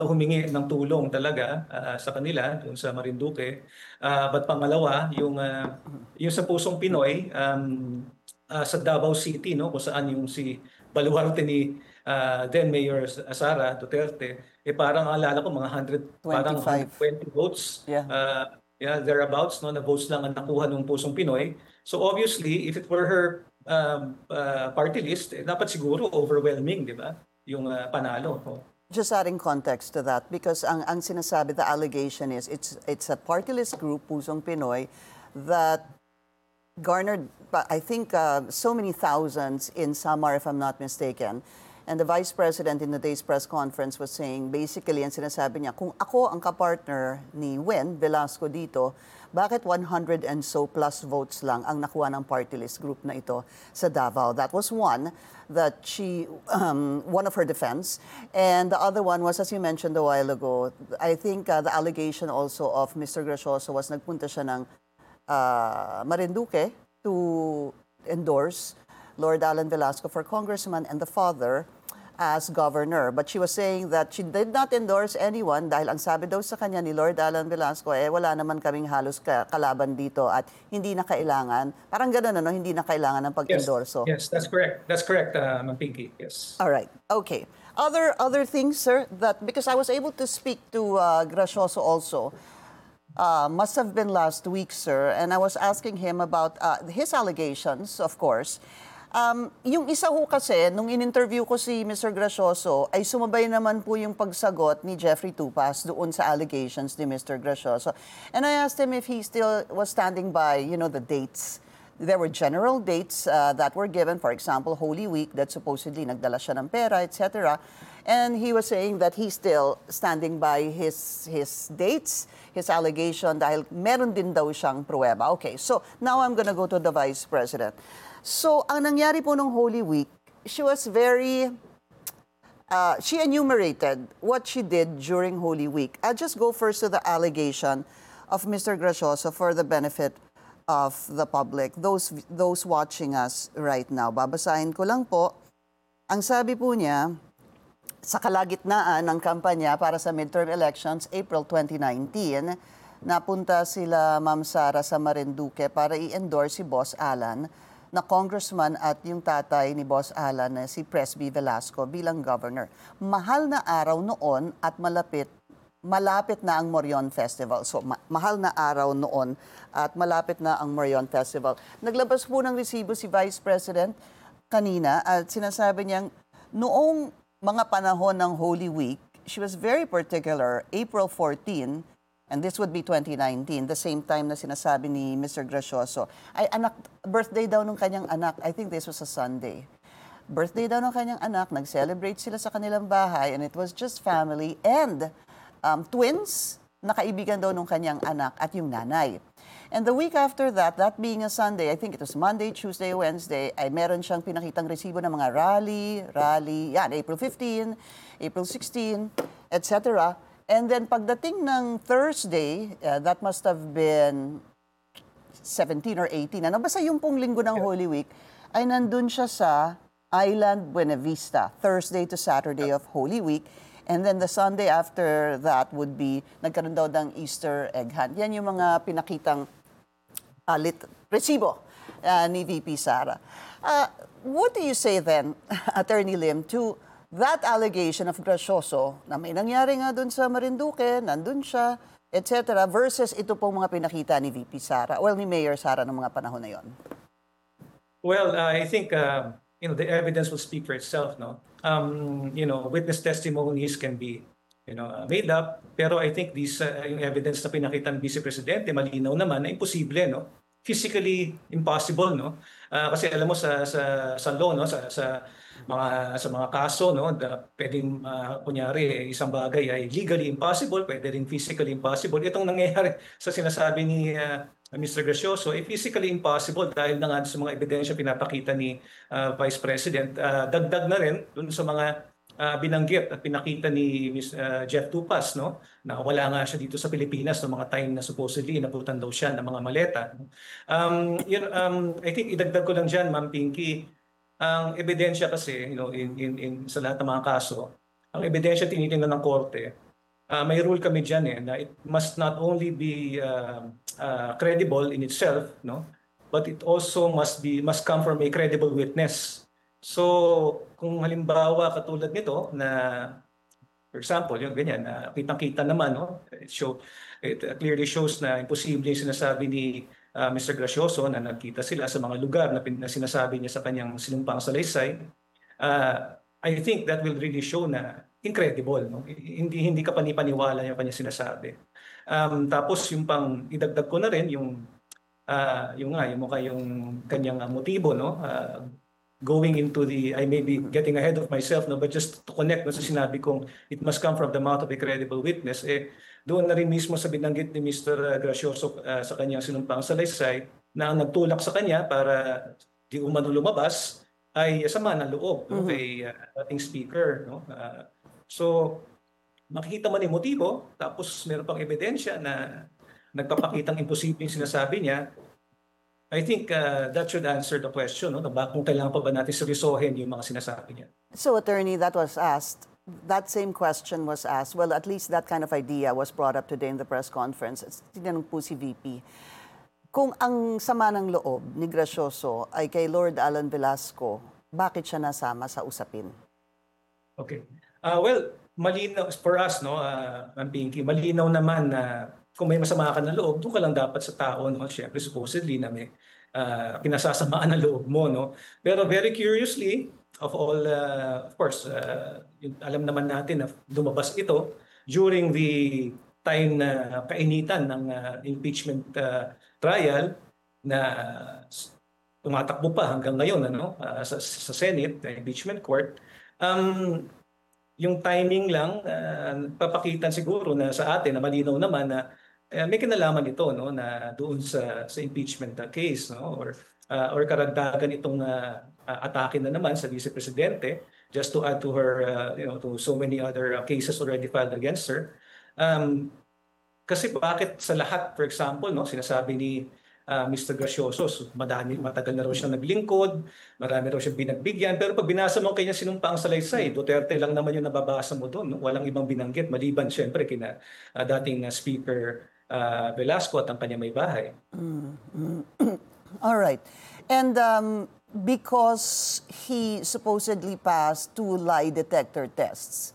humingi ng tulong talaga sa kanila doon sa Marinduque. But pangalawa, yung sa Pusong Pinoy sa Davao City, no, kung saan yung si baluarte ni then Mayor Sara Duterte, parang alala ko mga 100, parang 25. 120 votes. Yeah. Yeah, thereabouts, no, na votes lang ang nakuha ng Pusong Pinoy. So obviously, if it were her party list, dapat siguro overwhelming, di ba? Yung panalo. Oh. Just adding context to that, because ang sinasabi, the allegation is it's a party list group, Pusong Pinoy, that garnered, I think, so many thousands in Samar, if I'm not mistaken. And the Vice President in today's press conference was saying, basically, ang sinasabi niya, kung ako ang kapartner ni Wen Velasco dito, bakit 100 and so plus votes lang ang nakuha ng party list group na ito sa Davao? That was one that one of her defense. And the other one was, as you mentioned a while ago, I think the allegation also of Mr. Gracioso was nagpunta siya ng Marinduque to endorse Lord Alan Velasco for congressman and the father as governor. But she was saying that she did not endorse anyone dahil ang sabi daw sa kanya ni Lord Alan Velasco, wala naman kaming halos kalaban dito at hindi na kailangan, parang gano'n, ano, hindi na kailangan ng pag-endorso. Yes, that's correct. That's correct, Ma'am Pinky. Yes. All right. Okay. Other things, sir, that because I was able to speak to Gracioso also, must have been last week, sir, and I was asking him about his allegations, of course. Yung isa ho kasi, nung in-interview ko si Mr. Gracioso, ay sumabay naman po yung pagsagot ni Jeffrey Tupas doon sa allegations ni Mr. Gracioso. And I asked him if he still was standing by, the dates. There were general dates that were given, for example, Holy Week, that supposedly nagdala siya ng pera, etc. And he was saying that he's still standing by his dates, his allegation, dahil meron din daw siyang pruweba. Okay, so now I'm gonna go to the Vice President. So, ang nangyari po nung Holy Week, she was she enumerated what she did during Holy Week. I'll just go first to the allegation of Mr. Gracioso for the benefit of the public, those watching us right now. Babasahin ko lang po. Ang sabi po niya, sa kalagitnaan ng kampanya para sa midterm elections, April 2019, napunta sila Ma'am Sara sa Marinduque para i-endorse si Boss Alan na congressman at yung tatay ni Boss Alan na si Presby Velasco bilang governor. Mahal na araw noon at malapit na ang Morion Festival. So, mahal na araw noon at malapit na ang Morion Festival. Naglabas po ng resibo si Vice President kanina at sinasabi niyang noong mga panahon ng Holy Week, she was very particular, April 14, and this would be 2019, the same time na sinasabi ni Mr. Gracioso, ay birthday daw ng kanyang anak. I think this was a Sunday. Birthday daw ng kanyang anak, nag-celebrate sila sa kanilang bahay, and it was just family and twins na kaibigan daw ng kanyang anak at yung nanay. And the week after that, that being a Sunday, I think it was Monday, Tuesday, Wednesday, ay meron siyang pinakitang resibo ng mga rally, yan, April 15, April 16, etc. And then pagdating ng Thursday, that must have been 17 or 18, basta yung pong linggo ng Holy Week, ay nandun siya sa Island Buena Vista, Thursday to Saturday of Holy Week. And then the Sunday after that would be, nagkaroon daw ng Easter egg hunt. Yan yung mga pinakitang resibo ni VP Sara. What do you say then, Attorney Lim, to that allegation of Gracioso na may nangyari nga dun sa Marinduque, nandun siya, etc. versus ito pong mga pinakita ni VP Sara, ni Mayor Sara ng mga panahon na yon? Well, I think the evidence will speak for itself, no? Witness testimonies can be made up, pero I think yung evidence na pinakita ng Vice Presidente malinaw naman na imposible, no? Physically impossible, no? Kasi alam mo sa law, no, sa mga kaso, no, pwedeng kunyari isang bagay ay legally impossible, pwede rin physically impossible. Itong nangyayari sa sinasabi ni Mr. Gracioso ay physically impossible dahil na nga sa mga ebidensya pinapakita ni Vice President. Dagdag na rin dun sa mga binanggit at pinakita ni Jeff Tupas, no, na wala nga siya dito sa Pilipinas no mga time na supposedly inabutan daw siya ng mga maleta. I think idagdag ko lang diyan, Ma'am Pinky, ang ebidensya kasi, in sa lahat ng mga kaso, ang ebidensya tinitingnan ng korte may rule kami dyan na it must not only be credible in itself, no, but it also must come from a credible witness. So kung halimbawa katulad nito na, for example, yung ganyan, kitang-kita naman, no, it clearly shows na imposible yung sinasabi ni Mr. Gracioso na nagkita sila sa mga lugar na sinasabi niya sa kanyang sinumpang salaysay. I think that will really show na incredible, no? Hindi ka panipaniwala yung kanya sinasabi. Tapos yung pang idagdag ko na rin yung kanyang motibo, no? Going into I may be getting ahead of myself, no, but just to connect no, sa sinabi kong it must come from the mouth of a credible witness, doon na rin mismo sa binanggit ni Mr. Gracioso sa kanyang sinumpang salaysay na ang nagtulak sa kanya para di umano lumabas ay sama ng loob no, kay ating speaker, no. So makikita man yung motibo, tapos meron pang ebidensya na nagpapakitang imposible yung sinasabi niya. I think that should answer the question, no? Kung kailangan pa ba natin seryosohin yung mga sinasabi niya. So, Attorney, that same question was asked. Well, at least that kind of idea was brought up today in the press conference. Tinanong po si VP. Kung ang sama ng loob ni Gracioso ay kay Lord Alan Velasco, bakit siya nasama sa usapin? Okay. Well, malinaw for us, no, Ma'am Pinky, malinaw naman na kung may masama ka ng loob, doon ka lang dapat sa tao, no? Siyempre, supposedly na may pinasasamaan ng loob mo, no? Pero very curiously, of course, alam naman natin na lumabas ito during the time na kainitan ng impeachment trial na tumatakbo pa hanggang ngayon, ano, sa Senate, impeachment court. Yung timing lang, papakitan siguro na sa atin na malinaw naman na may kinalaman ito, no, na doon sa impeachment case, no, or karagdagan itong atake na naman sa Vice Presidente, just to add to her to so many other cases already filed against her. Kasi bakit sa lahat, for example, no, sinasabi ni Mr. Gracioso, matagal na raw siyang naglingkod, marami raw siyang binagbigyan, pero pag binasa mo kanya sinumpang salaysay, Duterte lang naman yung nababasa mo doon, no? Walang ibang binanggit, maliban siyempre kina dating Speaker Velasco at ang kanya may bahay. All right. And because he supposedly passed 2 lie detector tests,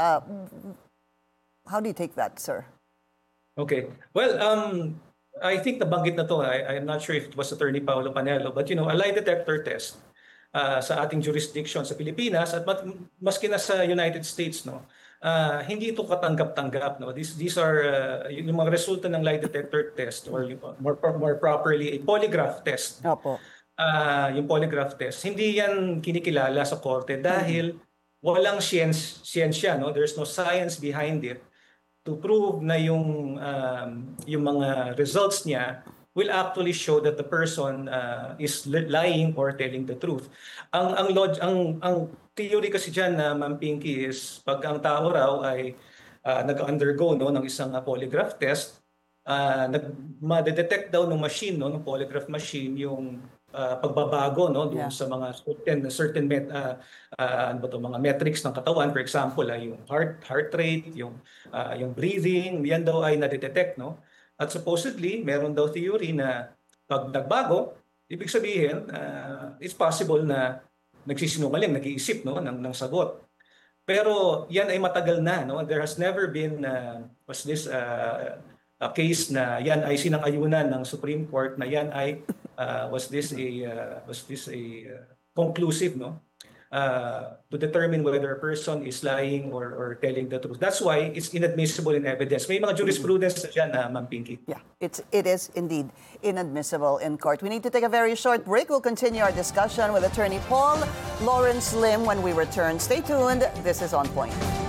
how do you take that, sir? Okay. Well, I think nabanggit na to. I'm not sure if it was Attorney Paolo Panelo, but a lie detector test sa ating jurisdiction sa Pilipinas at maski na sa United States, no, hindi ito katanggap-tanggap, no. These are yung mga resulta ng lie detector test, or more properly a polygraph test. Opo. Yung polygraph test, hindi yan kinikilala sa korte dahil walang siyensya, no. There's no science behind it to prove na yung mga results niya will actually show that the person is lying or telling the truth. Ang theory kasi diyan na Ma'am Pinky is pag ang tao raw ay nag-undergo, no, ng isang polygraph test, ma-detect daw ng machine, no, ng polygraph machine yung pagbabago, no, doon sa mga certain mga metrics ng katawan. For example, yung heart rate, yung breathing, yan daw ay na-detect, no. At supposedly meron daw theory na pag nagbago, ibig sabihin it's possible na nagsisinungaling, nag-iisip, no, ng sagot. Pero yan ay matagal na, no. There has never been a case na yan ay sinang-ayunan ng Supreme Court na yan ay was this a conclusive, no, to determine whether a person is lying or telling the truth. That's why it's inadmissible in evidence. May mga jurisprudence na dyan, Ma'am Pinky. Yeah, it is indeed inadmissible in court. We need to take a very short break. We'll continue our discussion with Attorney Paul Lawrence Lim when we return. Stay tuned. This is On Point.